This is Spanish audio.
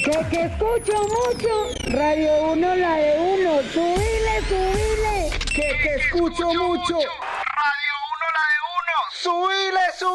Que escucho mucho. Radio 1, la de uno. Subile, subile. Que escucho mucho. Radio 1, la de uno. Subile, subile.